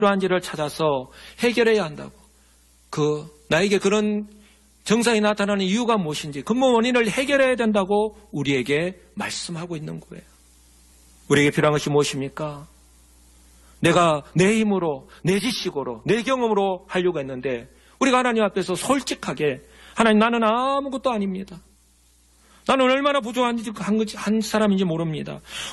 필요한지를 찾아서 해결해야 한다고. 나에게 그런 증상이 나타나는 이유가 무엇인지 근본 원인을 해결해야 된다고 우리에게 말씀하고 있는 거예요. 우리에게 필요한 것이 무엇입니까? 내가 내 힘으로, 내 지식으로, 내 경험으로 하려고 했는데 우리가 하나님 앞에서 솔직하게 하나님, 나는 아무것도 아닙니다. 나는 얼마나 부족한 사람인지 모릅니다.